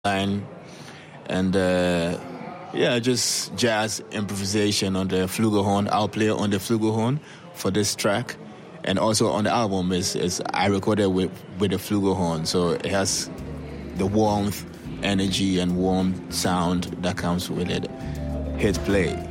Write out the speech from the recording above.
line, and just jazz improvisation on the flugelhorn. I'll play on the flugelhorn for this track, and also on the album is I recorded with the flugelhorn, so it has the warmth, energy, and warm sound that comes with it. Hit play.